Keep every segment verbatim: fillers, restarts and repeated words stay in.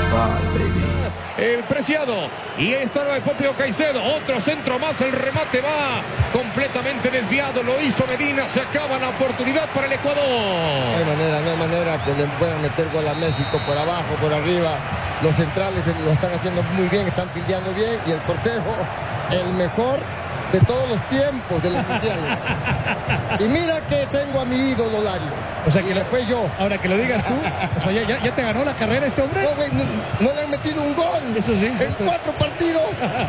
El Preciado, y está el propio Caicedo, otro centro más, el remate va completamente desviado, lo hizo Medina, se acaba la oportunidad para el Ecuador. No hay manera, no hay manera que le puedan meter gol a México por abajo, por arriba. Los centrales lo están haciendo muy bien, están fildeando bien, y el portero, el mejor de todos los tiempos de los mundiales. Y mira que tengo a mi ídolo Larios. O sea que y después lo, yo. Ahora que lo digas tú, o sea, ya, ya, ya te ganó la carrera este hombre. No, güey, no, no le han metido un gol. Eso sí, en cierto. cuatro partidos.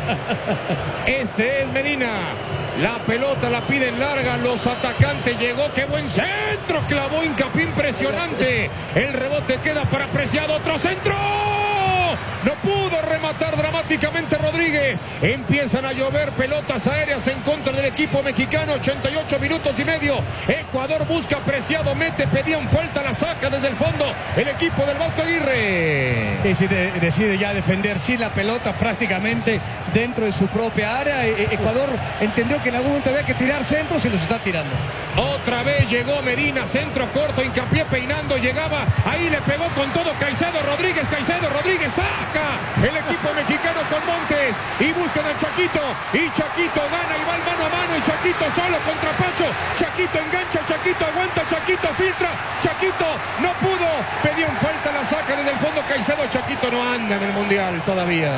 Este es Medina. La pelota la piden larga, los atacantes, llegó, qué buen centro, clavó hincapié impresionante. El rebote queda para Preciado, otro centro. No pudo rematar dramáticamente Rodríguez. Empiezan a llover pelotas aéreas en contra del equipo mexicano. ochenta y ocho minutos y medio. Ecuador busca, Preciado mete, pedían falta, la saca desde el fondo el equipo del Vasco Aguirre. Decide, decide ya defender sí la pelota prácticamente dentro de su propia área. Ecuador entendió que en algún momento había que tirar centros y los está tirando. Otra vez llegó Medina, centro corto, hincapié peinando, llegaba, ahí le pegó con todo Caicedo, Rodríguez, Caicedo, Rodríguez, saca el equipo mexicano con Montes y buscan al Chaquito, y Chaquito gana y va el mano a mano, y Chaquito solo contra Pacho, Chaquito engancha, Chaquito aguanta, Chaquito filtra, Chaquito no pudo, pedían falta, la saca desde el fondo Caicedo, Chaquito no anda en el Mundial todavía.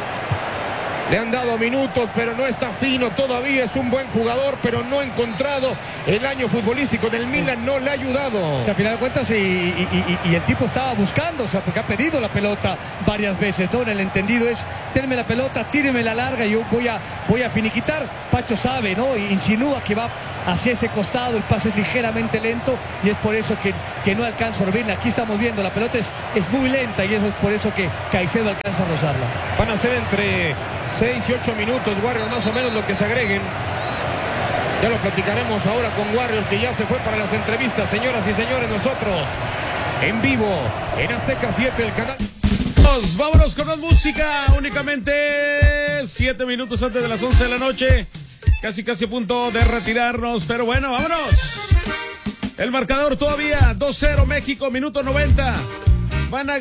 Le han dado minutos, pero no está fino todavía. Es un buen jugador, pero no ha encontrado el año futbolístico del Milan. No le ha ayudado. Que al final de cuentas, y, y, y, y el tipo estaba buscando, o sea, porque ha pedido la pelota varias veces. Todo el entendido es, tenme la pelota, tíreme la larga y yo voy a, voy a finiquitar. Pacho sabe, ¿no? Y insinúa que va hacia ese costado, el pase es ligeramente lento y es por eso que, que no alcanza a servirle. Aquí estamos viendo, la pelota es, es muy lenta y eso es por eso que Caicedo alcanza a rozarla. Van a ser entre seis y ocho minutos, Warriors, más o menos lo que se agreguen. Ya lo platicaremos ahora con Warriors, que ya se fue para las entrevistas. Señoras y señores, nosotros en vivo en Azteca siete, el canal. Vámonos con más música, únicamente siete minutos antes de las once de la noche. Casi casi a punto de retirarnos, pero bueno, vámonos. El marcador todavía dos cero México, minuto noventa. Van a